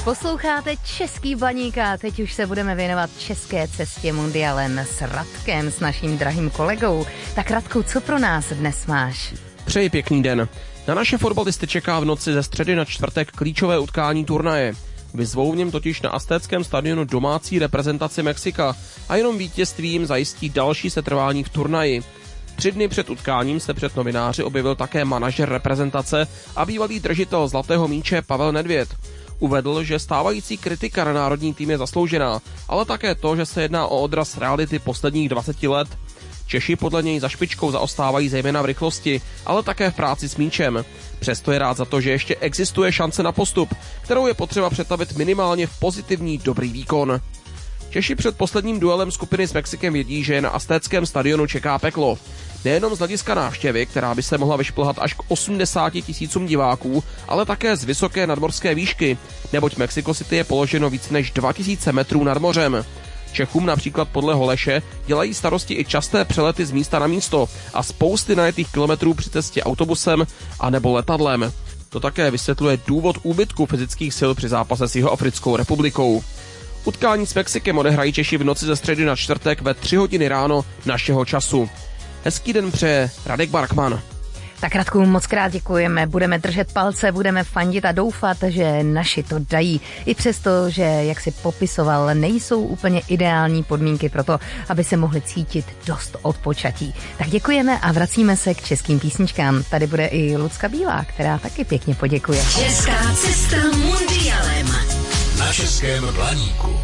Posloucháte Český Baník a teď už se budeme věnovat české cestě mundialem s Radkem, s naším drahým kolegou. Tak Radku, co pro nás dnes máš? Přeji pěkný den. Na naše fotbalisty čeká v noci ze středy na čtvrtek klíčové utkání turnaje. Vyzvou v něm totiž na Aztéckém stadionu domácí reprezentaci Mexika a jenom vítězstvím zajistí další setrvání v turnaji. 3 dny před utkáním se před novináři objevil také manažer reprezentace a bývalý držitel zlatého míče Pavel Nedvěd. Uvedl, že stávající kritika na národní tým je zasloužená, ale také to, že se jedná o odraz reality posledních 20 let. Češi podle něj za špičkou zaostávají zejména v rychlosti, ale také v práci s míčem. Přesto je rád za to, že ještě existuje šance na postup, kterou je potřeba přetavit minimálně v pozitivní dobrý výkon. Češi před posledním duelem skupiny s Mexikem vědí, že je na Aztéckém stadionu čeká peklo. Nejenom z hlediska návštěvy, která by se mohla vyšplhat až k 80 000 diváků, ale také z vysoké nadmořské výšky, neboť Mexico City je položeno víc než 2000 metrů nad mořem. Čechům například podle Holeše dělají starosti i časté přelety z místa na místo a spousty najetých kilometrů při cestě autobusem a nebo letadlem. To také vysvětluje důvod úbytku fyzických sil při zápase s Jihoafrickou republikou. Utkání s Mexikem odehrají Češi v noci ze středy na čtvrtek ve 3 hodiny ráno našeho času. Hezký den přeje Radek Barkman. Tak Radku, moc krát děkujeme, budeme držet palce, budeme fandit a doufat, že naši to dají. I přesto, že, jak si popisoval, nejsou úplně ideální podmínky pro to, aby se mohli cítit dost odpočatí. Tak děkujeme a vracíme se k českým písničkám. Tady bude i Lucka Bílá, která taky pěkně poděkuje. Česká cesta mundialem na Českém Baníku.